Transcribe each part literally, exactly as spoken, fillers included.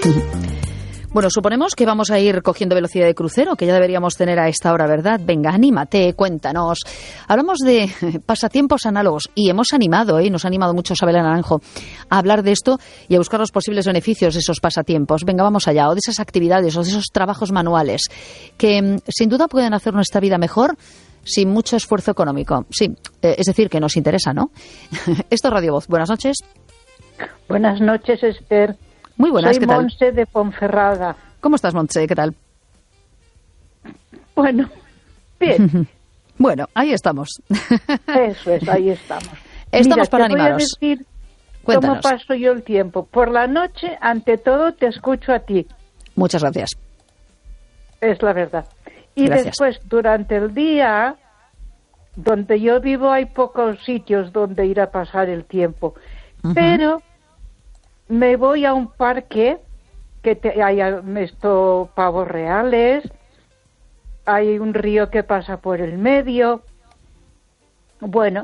Bueno, suponemos que vamos a ir cogiendo velocidad de crucero, que ya deberíamos tener a esta hora, ¿verdad? Venga, anímate, cuéntanos. Hablamos de pasatiempos análogos y hemos animado, ¿eh? Nos ha animado mucho Sabela Naranjo a hablar de esto y a buscar los posibles beneficios de esos pasatiempos. Venga, vamos allá. O de esas actividades o de esos trabajos manuales que sin duda pueden hacer nuestra vida mejor sin mucho esfuerzo económico. Sí, eh, es decir, que nos interesa, ¿no? Esto es Radio Voz. Buenas noches. Buenas noches, Esther. Muy buenas, Soy ¿qué tal? Montse de Ponferrada. ¿Cómo estás, Montse? ¿Qué tal? Bueno, bien. Bueno, ahí estamos. Eso es, ahí estamos. Estamos Mira, para te animaros. Voy a decir Cuéntanos. cómo paso yo el tiempo. Por la noche, ante todo, te escucho a ti. Muchas gracias. Es la verdad. Y Gracias. después, durante el día, donde yo vivo hay pocos sitios donde ir a pasar el tiempo. Uh-huh. Pero me voy a un parque que te, hay esto, pavos reales, hay un río que pasa por el medio. Bueno,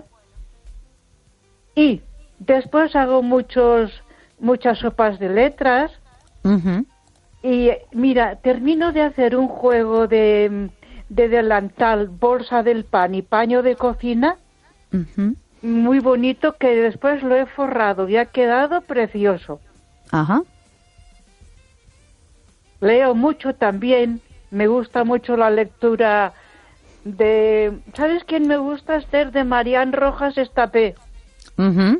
y después hago muchos muchas sopas de letras. Uh-huh. Y mira, termino de hacer un juego de, de delantal, bolsa del pan y paño de cocina, Uh-huh. muy bonito, que después lo he forrado y ha quedado precioso. Ajá. Leo mucho también, me gusta mucho la lectura de... ¿Sabes quién me gusta, Esther? De Marián Rojas Estapé. Uh-huh.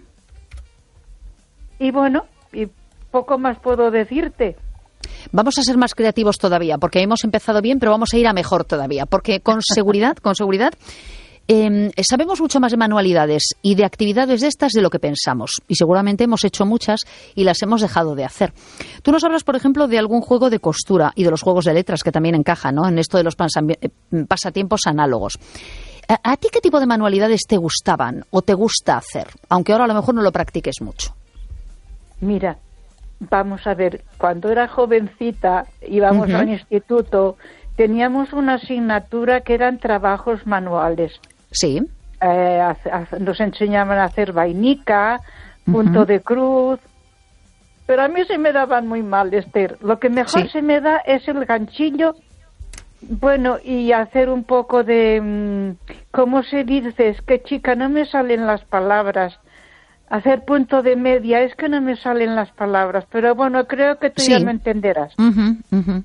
Y bueno, y poco más puedo decirte. Vamos a ser más creativos todavía, porque hemos empezado bien, pero vamos a ir a mejor todavía, porque con seguridad, con seguridad, eh, sabemos mucho más de manualidades y de actividades de estas de lo que pensamos, y seguramente hemos hecho muchas y las hemos dejado de hacer. Tú nos hablas, por ejemplo, de algún juego de costura y de los juegos de letras que también encajan, ¿no?, en esto de los pasatiempos análogos. ¿A, ¿A ti qué tipo de manualidades te gustaban o te gusta hacer, aunque ahora a lo mejor no lo practiques mucho? Mira, vamos a ver, cuando era jovencita, íbamos uh-huh. al instituto, teníamos una asignatura que eran trabajos manuales. Sí. Eh, a, a, nos enseñaban a hacer vainica, punto uh-huh. de cruz, pero a mí se me daban muy mal, Esther. Lo que mejor sí. se me da es el ganchillo, bueno, y hacer un poco de, ¿cómo se dice? Es que, chica, no me salen las palabras. Hacer punto de media, es que no me salen las palabras, pero bueno, creo que tú sí. ya me entenderás. Uh-huh, uh-huh.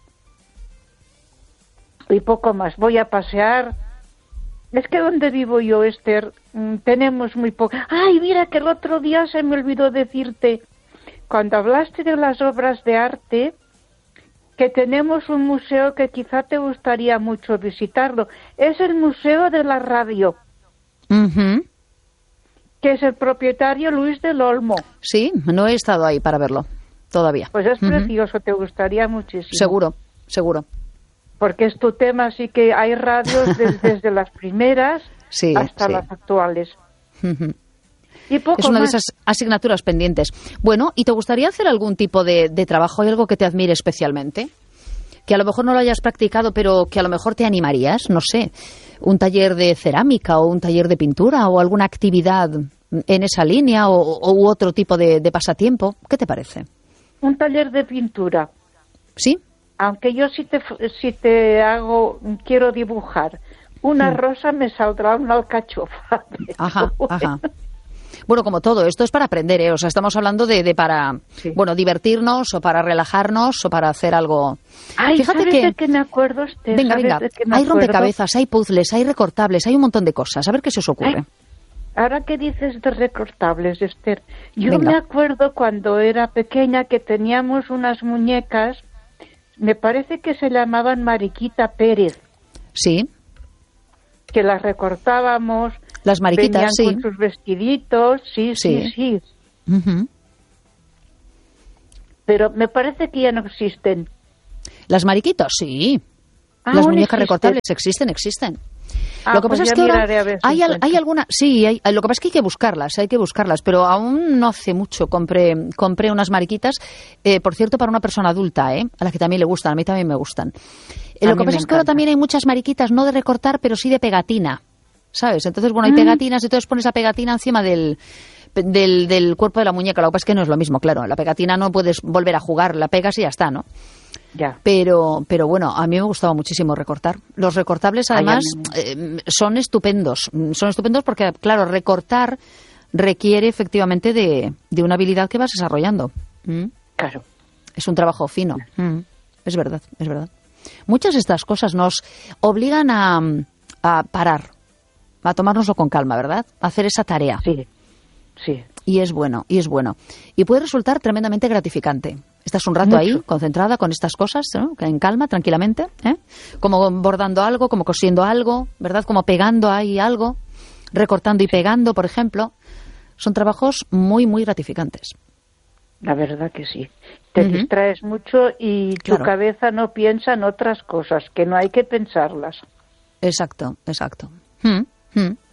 Y poco más, voy a pasear. Es que donde vivo yo, Esther, tenemos muy poco. Ay, mira que el otro día se me olvidó decirte, cuando hablaste de las obras de arte, que tenemos un museo que quizá te gustaría mucho visitarlo. Es el Museo de la Radio. Uh-huh. Que es el propietario Luis del Olmo. Sí, no he estado ahí para verlo todavía. Pues es uh-huh. precioso, te gustaría muchísimo. Seguro, seguro. Porque es tu tema, así que hay radios de, desde las primeras sí, hasta sí. las actuales. Uh-huh. Y poco es una más. de esas asignaturas pendientes. Bueno, ¿y te gustaría hacer algún tipo de, de trabajo? ¿Hay algo que te admire especialmente? Que a lo mejor no lo hayas practicado, pero que a lo mejor te animarías, no sé, un taller de cerámica o un taller de pintura o alguna actividad en esa línea o, o u otro tipo de, de pasatiempo. ¿Qué te parece? Un taller de pintura. ¿Sí? Aunque yo si te, si te hago, quiero dibujar una hmm. rosa, me saldrá una alcachofa. Ajá, ajá. Bueno, como todo, esto es para aprender, ¿eh? O sea, estamos hablando de, de para, sí. bueno, divertirnos o para relajarnos o para hacer algo. Ay, Fíjate ¿sabes que... de qué me acuerdo, Esther? Venga, venga, hay rompecabezas, hay puzzles, hay recortables, hay un montón de cosas. A ver qué se os ocurre. Ay, ahora que dices de recortables, Esther, yo venga. me acuerdo cuando era pequeña que teníamos unas muñecas, me parece que se llamaban Mariquita Pérez. Sí. Que las recortábamos. Las mariquitas, venían sí. con sus vestiditos, sí, sí, sí. sí. Uh-huh. Pero me parece que ya no existen. Las mariquitas, sí. Ah, Las muñecas existe. recortables existen, existen. Ah, lo que pues pasa es que ahora hay, al, hay alguna, sí, hay, lo que pasa es que hay que buscarlas, hay que buscarlas, pero aún no hace mucho compré compré unas mariquitas, eh, por cierto, para una persona adulta, eh, a la que también le gustan, a mí también me gustan. Eh, lo que pasa es que ahora también hay muchas mariquitas, no de recortar, pero sí de pegatina, ¿sabes? Entonces, bueno, hay pegatinas, entonces pones la pegatina encima del del, del cuerpo de la muñeca. Lo que pasa es que no es lo mismo, claro. La pegatina no puedes volver a jugar, la pegas y ya está, ¿no? Ya. Pero, pero bueno, a mí me gustaba muchísimo recortar. Los recortables, además, eh, son estupendos. Son estupendos porque, claro, recortar requiere efectivamente de, de una habilidad que vas desarrollando. ¿Mm? Claro. Es un trabajo fino. ¿Mm? Es verdad, es verdad. Muchas de estas cosas nos obligan a, a parar, a tomárnoslo con calma, ¿verdad? A hacer esa tarea. Sí, sí. Y es bueno, y es bueno. Y puede resultar tremendamente gratificante. Estás un rato Mucho. ahí, concentrada con estas cosas, ¿no? En calma, tranquilamente, ¿eh? Como bordando algo, como cosiendo algo, ¿verdad? Como pegando ahí algo, recortando y pegando, por ejemplo. Son trabajos muy, muy gratificantes. La verdad que sí. Te Uh-huh. distraes mucho y tu Claro. cabeza no piensa en otras cosas, que no hay que pensarlas. Exacto, exacto. Mm, mm.